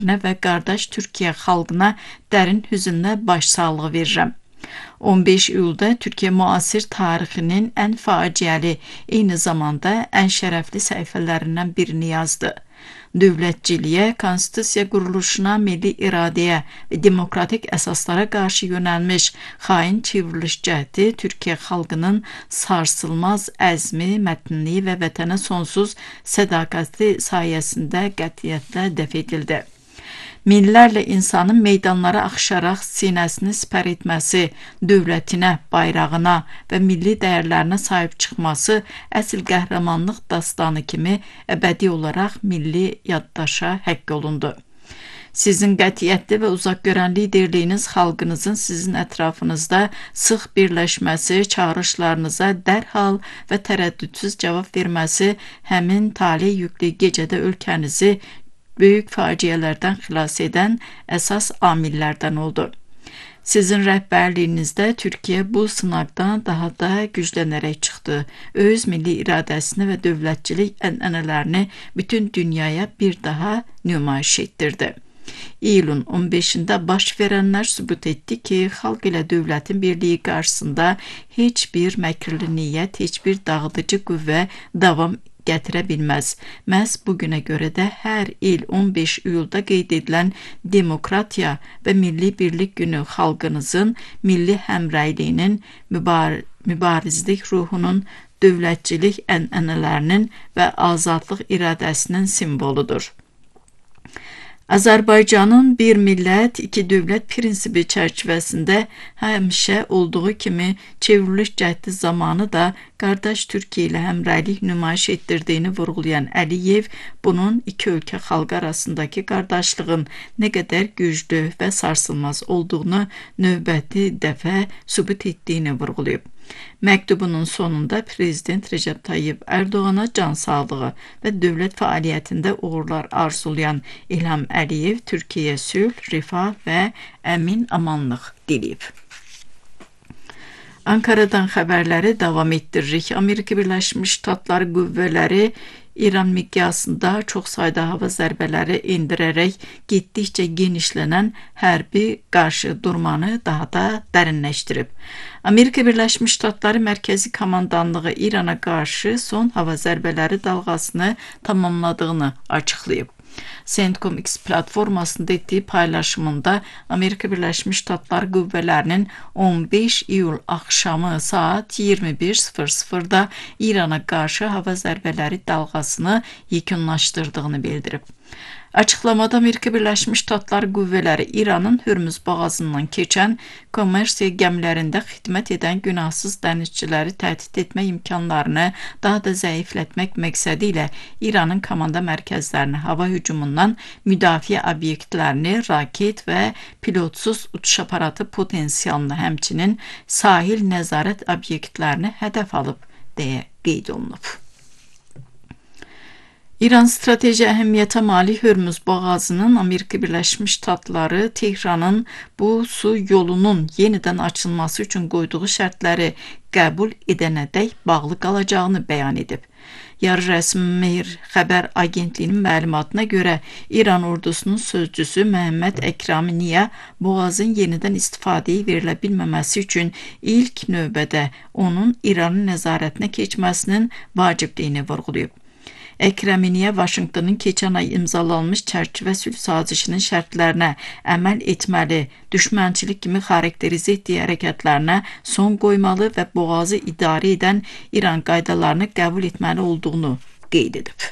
və qardaş Türkiyə xalqına dərin hüznlə başsağlığı verirəm. 15 iyulda Türkiyə müasir tarixinin ən faciəli, eyni zamanda ən şərəfli səhifələrindən birini yazdı. Dövlətçiliyə, konstitusiya quruluşuna, milli iradəyə və demokratik əsaslara qarşı yönəlmiş xain çevriliş cəhdi Türkiyə xalqının sarsılmaz əzmi, mətinliyi və vətənə sonsuz sədaqəti sayəsində qətiyyətlə dəf edildi. Minlərlə insanın meydanlara axışaraq sinəsini sipər etməsi, dövlətinə, bayrağına və milli dəyərlərinə sahib çıxması əsl qəhrəmanlıq dastanı kimi əbədi olaraq milli yaddaşa həkk olundu. Sizin qətiyyətli və uzaqgörən liderliyiniz xalqınızın sizin ətrafınızda sıx birləşməsi, çağırışlarınıza dərhal və tərəddüdsüz cavab verməsi həmin talih yüklü gecədə ölkənizi böyük faciələrdən xilas edən əsas amillərdən oldu. Sizin rəhbərliyinizdə Türkiyə bu sınaqdan daha da güclənərək çıxdı. Öz milli iradəsini və dövlətçilik ənənələrini bütün dünyaya bir daha nümayiş etdirdi. İyulun 15-də baş verənlər sübut etdi ki, xalq ilə dövlətin birliyi qarşısında heç bir məkirli niyyət, heç bir dağıdıcı qüvvə davam gətirə bilməz. Məhz bugünə görə də hər il 15 iyulda qeyd edilən demokratiya və milli birlik günü xalqınızın milli həmrəyliyinin, mübarizlik ruhunun, dövlətçilik ənənələrinin və azadlıq iradəsinin simvoludur. Azərbaycanın bir millət, iki dövlət prinsipi çərçivəsində həmişə olduğu kimi çevriliş cəhdi zamanı da qardaş Türkiyə ilə həmrəylik nümayiş etdirdiyini vurğulayan Əliyev, bunun iki ölkə xalqı arasındakı qardaşlığın nə qədər güclü və sarsılmaz olduğunu növbəti dəfə sübut etdiyini vurğulayıb. Məktubunun sonunda Prezident Recep Tayyip Erdoğan'a can sağlığı və dövlət fəaliyyətində uğurlar arzulayan İlham Əliyev Türkiyəyə sülh, rifah və əmin amanlıq diləyib. Ankara'dan xəbərləri davam etdiririk. Amerika Birləşmiş Ştatları qüvvələri İran miqyasında çox sayda hava zərbələri endirərək getdikcə genişlənən hərbi qarşı durmanı daha da dərinləşdirib. Amerika Birləşmiş Ştatları Mərkəzi Komandanlığı İrana qarşı son hava zərbələri dalğasını tamamladığını açıqlayıb. CENTCOM X platformasında etdiyi paylaşımında Amerika Birləşmiş Ştatları qüvvələrinin 15 iyul axşamı saat 21:00-da İrana qarşı hava zərbələri dalğasını yekunlaşdırdığını bildirib. Açıqlamada Amerika Birləşmiş Ştatları qüvvələri İranın Hürmüz boğazından keçən kommersiya gəmilərində xidmət edən günahsız dənizçiləri təhdid etmə imkanlarını daha da zəiflətmək məqsədi ilə İranın komanda mərkəzlərini hava hücumundan müdafiə obyektlərini, raket və pilotsuz uçuş aparatı potensialını, həmçinin sahil nəzarət obyektlərini hədəf alıb deyə qeyd olunub. İran strateji əhəmiyyətə malik Hürmüz boğazının Amerika Birləşmiş Ştatları Tehranın bu su yolunun yenidən açılması üçün qoyduğu şərtləri qəbul edənədək bağlı qalacağını bəyan edib. Yarı rəsmi Mehr xəbər agentliyinin məlumatına görə İran ordusunun sözcüsü Məhəmməd Əkramiyə boğazın yenidən istifadəyə verilə bilməməsi üçün ilk növbədə onun İranın nəzarətinə keçməsinin vacibliyini vurğulayıb. Əkrəminiyə Vaşinqtonun keçən ay imzalanmış çərçivə sülh sazişinin şərtlərinə əməl etməli, düşmənçilik kimi xarakterizə etdiyi hərəkətlərinə son qoymalı və boğazı idarə edən İran qaydalarını qəbul etməli olduğunu qeyd edib.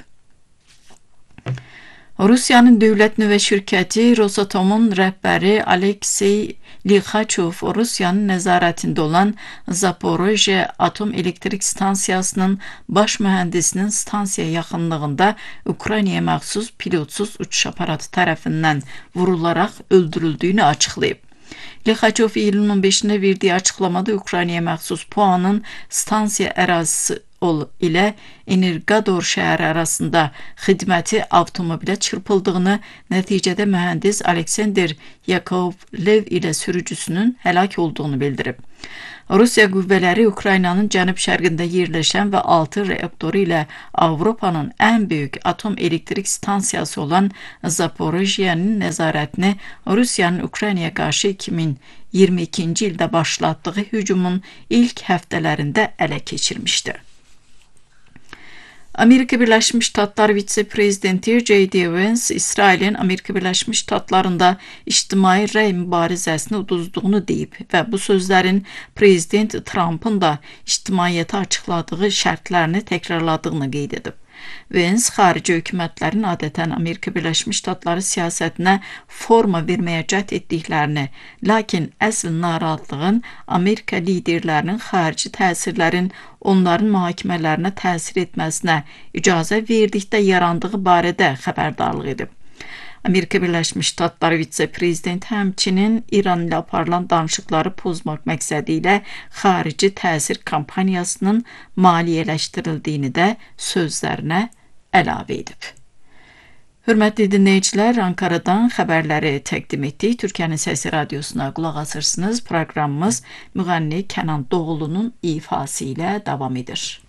Rusiyanın dövlət nüvə şirkəti Rosatomun rəhbəri Aleksey Lixaçov Rusiyanın nəzarətində olan Zaporojye Atom Elektrik Stansiyasının baş mühəndisinin stansiya yaxınlığında Ukraynaya məxsus pilotsuz uçuş aparatı tərəfindən vurularaq öldürüldüyünü açıqlayıb. Lixaçov iyulun 15-də verdiyi açıqlamada Ukraynaya məxsus PUA-nın stansiya ərazisi ilə Energador şəhəri arasında xidməti avtomobilə çırpıldığını, nəticədə mühəndis Alexander Yakovlev ilə sürücüsünün həlak olduğunu bildirib. Rusiya qüvvələri Ukraynanın cənub-şərqində yerləşən və 6 reaktoru ilə Avropanın ən böyük atom elektrik stansiyası olan Zaporojyenin nəzarətini Rusiyanın Ukraynaya qarşı 2022-ci ildə başlatdığı hücumun ilk həftələrində ələ keçirmişdi. Amerika Birləşmiş Ştatları vitse-prezidenti J.D. Vance, İsrailin Amerika Birləşmiş Ştatlarında ictimai rəy mübarizəsini uduzduğunu deyib və bu sözlərin Prezident Trump'ın da ictimaiyyətə açıqladığı şərtlərini təkrarladığını qeyd edib. Vance, xarici hökumətlərin adətən Amerika Birləşmiş Ştatları siyasətinə forma verməyə cəhd etdiklərini, lakin əsl narahatlığın Amerika liderlərinin xarici təsirlərin onların mühakimələrinə təsir etməsinə icazə verdikdə yarandığı barədə xəbərdarlıq edib. Amerika Birləşmiş Ştatları vitse-prezidenti həmçinin İran ilə aparılan danışıqları pozmaq məqsədi ilə xarici təsir kampaniyasının maliyyələşdirildiyini də sözlərinə əlavə edib. Hörmətli dinləyicilər, Ankaradan xəbərləri təqdim etdik. Türkiyənin Səsi Radiosuna qulaq asırsınız. Proqramımız müğənni Kənan Doğulu'nun ifası ilə davam edir.